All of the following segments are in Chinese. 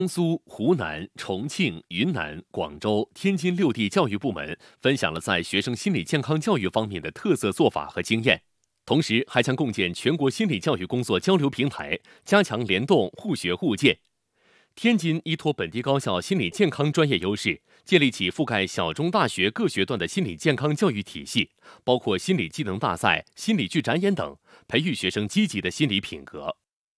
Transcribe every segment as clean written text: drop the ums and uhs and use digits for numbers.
江苏、湖南、重庆、云南、广州、天津6地教育部门分享了在学生心理健康教育方面的特色做法和经验，同时还将共建全国心理教育工作交流平台，加强联动互学互鉴。天津依托本地高校心理健康专业优势，建立起覆盖小中大学各学段的心理健康教育体系，包括心理技能大赛、心理剧展演等，培育学生积极的心理品格。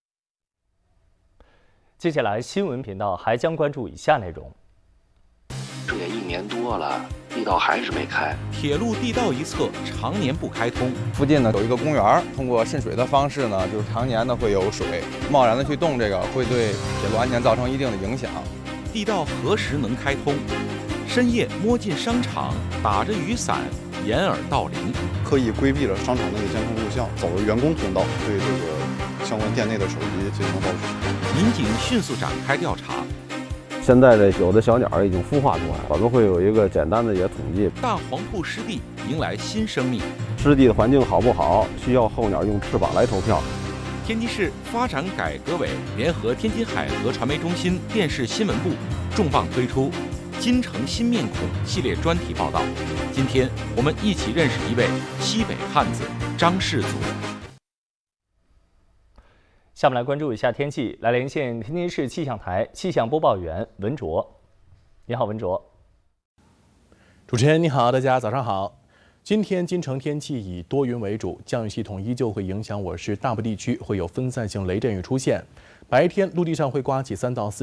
接下来，新闻频道还将关注以下内容： 这也1年多了，地道还是没开。 铁路地道一侧常年不开通， 附近呢有一个公园，通过渗水的方式呢，就是常年呢会有水贸然的去动这个，会对铁路安全造成一定的影响。 地道何时能开通？深夜摸进商场，打着雨伞，掩耳盗铃， 刻意规避了商场内的监控录像，走了员工通道，对这个相关店内的手机进行盗取。 民警迅速展开调查。 现在这有的小鸟已经孵化出来，我们会有一个简单的统计。 大黄铺湿地迎来新生命， 湿地的环境好不好，需要候鸟用翅膀来投票。 天津市发展改革委联合天津海河传媒中心电视新闻部重磅推出《京城新面孔》系列专题报道。今天我们一起认识一位西北汉子张世祖。 下面来关注一下天气，来连线天津市气象台气象播报员文卓。你好，文卓。 主持人你好，大家早上好。今天京城天气以多云为主，降雨系统依旧会影响我市大部地区，会有分散性雷阵雨出现。白天陆地上会刮起3到4